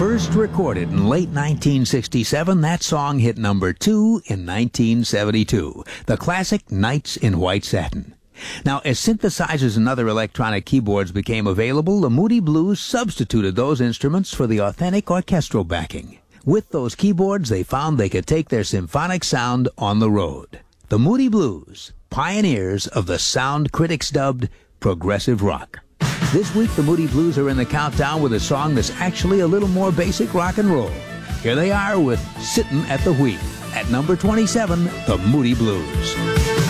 First recorded in late 1967, that song hit number 2 in 1972. The classic Nights in White Satin. Now, as synthesizers and other electronic keyboards became available, the Moody Blues substituted those instruments for the authentic orchestral backing. With those keyboards, they found they could take their symphonic sound on the road. The Moody Blues, pioneers of the sound critics dubbed progressive rock. This week, the Moody Blues are in the countdown with a song that's actually a little more basic rock and roll. Here they are with Sittin' at the Wheel. At number 27, the Moody Blues.